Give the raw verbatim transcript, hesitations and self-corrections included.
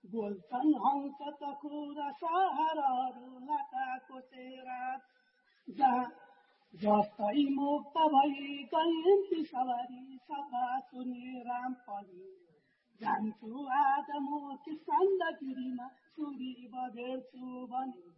बोल्छन् हंस त कुरा सहरहरू लताको चेरा जहाँ जस्तै मुक्त भई गइन्ती सवारी सभा सुने राम पनि जान्छु आज म कि सन्दगिरीमा सुरी बगेर्छु भने